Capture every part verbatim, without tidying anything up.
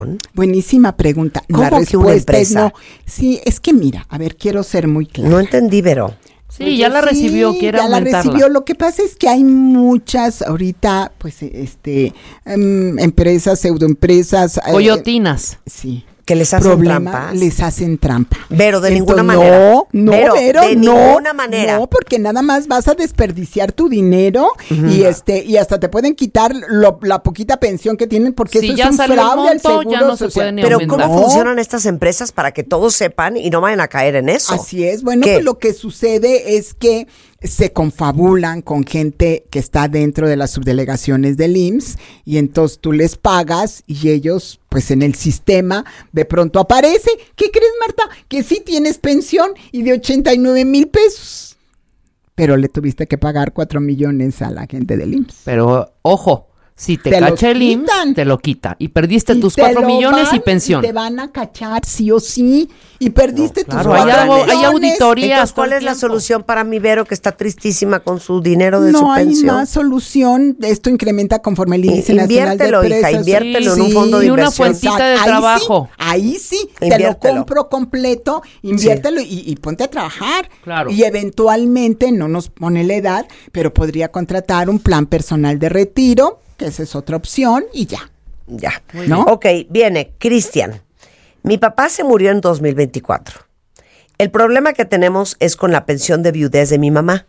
Buenísima pregunta. ¿Cómo La que una respuesta empresa? es no. Sí, es que mira, a ver, quiero ser muy clara. No entendí, Vero. Sí, ya la recibió, sí, quiere ya aumentarla. la recibió. Lo que pasa es que hay muchas ahorita, pues, este, um, empresas, pseudoempresas. Coyotinas. Eh, sí. Que les hacen Problema, trampa. les hacen trampa. Vero, de ninguna Entonces, manera. No, no, Vero, Vero, de no, ninguna manera. No, porque nada más vas a desperdiciar tu dinero uh-huh. y este y hasta te pueden quitar lo, la poquita pensión que tienen porque si eso ya es un salió fraude el monto, al seguro ya no se social. puede ni Pero aumentar. ¿cómo No. funcionan estas empresas para que todos sepan y no vayan a caer en eso? Así es. Bueno, ¿Qué? pues lo que sucede es que se confabulan con gente que está dentro de las subdelegaciones del I M S S y entonces tú les pagas y ellos, pues en el sistema, de pronto aparece. ¿Qué crees, Marta? Que sí tienes pensión y de ochenta y nueve mil pesos. Pero le tuviste que pagar cuatro millones a la gente del I M S S. Pero, ojo, si te, Te los cacha el I M S S, quitan. te lo quita. Y perdiste Y tus te cuatro lo millones van, y pensión. y te van a cachar sí o sí. Y perdiste No, tus claro, cuatro hay algo- millones. hay auditoría. Entonces, ¿cuál todo el es la tiempo. solución para mi Vero que está tristísima con su dinero de su No hay pensión? más solución. Esto incrementa conforme el índice I- nacional de inviértelo, hija, empresas. inviértelo en un fondo de y una inversión. fuentita de Ahí trabajo. Sí, ahí sí, te lo Inviértelo. compro completo, inviértelo y, y ponte a trabajar. Claro. Y eventualmente, no nos pone la edad, pero podría contratar un plan personal de retiro, que esa es otra opción, y ya. Ya. ¿No? Ok, viene, Cristian. Mi papá se murió en dos mil veinticuatro. El problema que tenemos es con la pensión de viudez de mi mamá.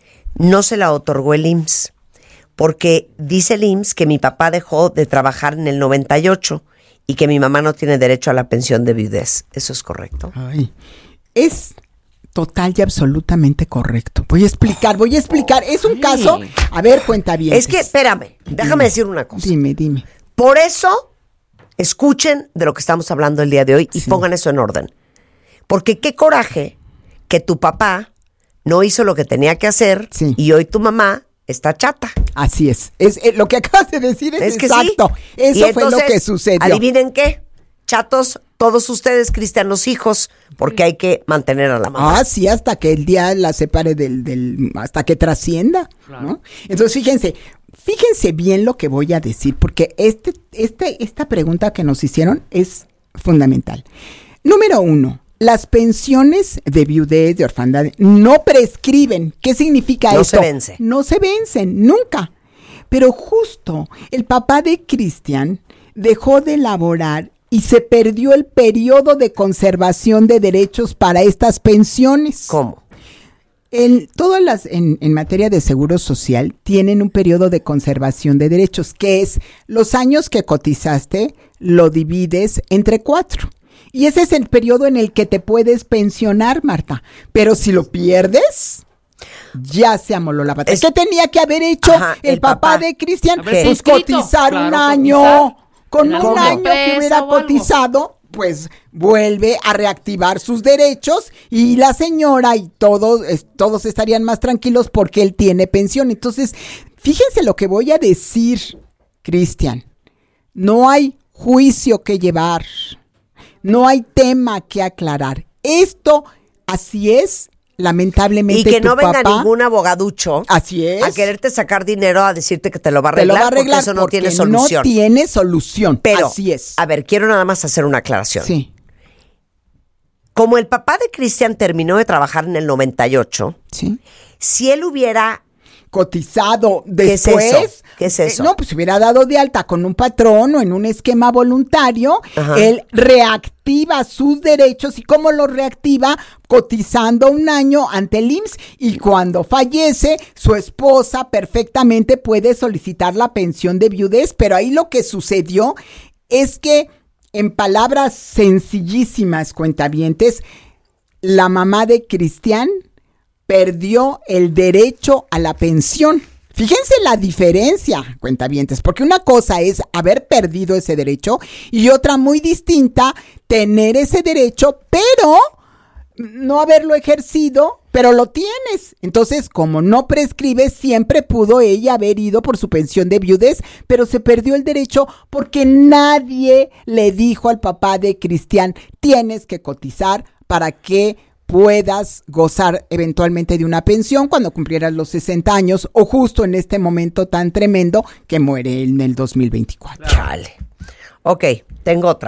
No se la otorgó el I M S S, porque dice el I M S S que mi papá dejó de trabajar en el noventa y ocho y que mi mamá no tiene derecho a la pensión de viudez. ¿Eso es correcto? Ay, es total y absolutamente correcto. Voy a explicar, voy a explicar. Es un Ay. caso, a ver, cuenta bien. Es que, espérame, déjame decir una cosa. Dime, dime. Por eso, escuchen de lo que estamos hablando el día de hoy y Sí. pongan eso en orden. Porque qué coraje que tu papá no hizo lo que tenía que hacer Sí. y hoy tu mamá está chata. Así es. Es eh, lo que acabas de decir es, Es que exacto. sí. Eso Y fue lo entonces, que sucedió. Adivinen qué. Chatos, todos ustedes, cristianos hijos, porque hay que mantener a la mamá. Ah, sí, hasta que el día la separe del, del hasta que trascienda, ¿no? Entonces, fíjense, fíjense bien lo que voy a decir, porque este, este, esta pregunta que nos hicieron es fundamental. Número uno, las pensiones de viudez, de orfandad, no prescriben. ¿Qué significa No esto? se vence. No se vencen, nunca. Pero justo el papá de Cristian dejó de laborar y se perdió el periodo de conservación de derechos para estas pensiones. ¿Cómo? El, todas las, en, en materia de seguro social, tienen un periodo de conservación de derechos, que es los años que cotizaste, lo divides entre cuatro. Y ese es el periodo en el que te puedes pensionar, Marta. Pero si lo pierdes, ya se amoló la pata. Es- ¿Qué tenía que haber hecho Ajá, el, el papá, papá. de Cristian? Haberse Pues inscrito, cotizar claro, un cotizar. año. Con En un alguna año que empresa hubiera o algo. cotizado, pues vuelve a reactivar sus derechos y la señora y todos, es- todos estarían más tranquilos porque él tiene pensión. Entonces, fíjense lo que voy a decir, Cristian. No hay juicio que llevar. No hay tema que aclarar. Esto, así es, lamentablemente. Y que tu no venga papá- ningún abogaducho Así es. a quererte sacar dinero a decirte que te lo va a te lo arreglar, va a arreglar porque eso no porque tiene solución. No tiene solución. Pero, así es. a ver, quiero nada más hacer una aclaración. Sí, Como el papá de Cristian terminó de trabajar en el noventa y ocho, sí. si él hubiera... Cotizado ¿Qué es después. eso? ¿Qué es eso? eh, no, pues se hubiera dado de alta con un patrón o en un esquema voluntario. Ajá. Él reactiva sus derechos. ¿Y cómo los reactiva? Cotizando un año ante el I M S S. Y cuando fallece, su esposa perfectamente puede solicitar la pensión de viudez. Pero ahí lo que sucedió es que, en palabras sencillísimas, cuentavientes, la mamá de Cristian perdió el derecho a la pensión. Fíjense la diferencia, cuentavientes, porque una cosa es haber perdido ese derecho y otra muy distinta, tener ese derecho, pero no haberlo ejercido, pero lo tienes. Entonces, como no prescribe, siempre pudo ella haber ido por su pensión de viudez, pero se perdió el derecho porque nadie le dijo al papá de Cristian, tienes que cotizar para que puedas gozar eventualmente de una pensión cuando cumplieras los sesenta años o justo en este momento tan tremendo que muere en el dos mil veinticuatro. Chale. Ok, tengo otra.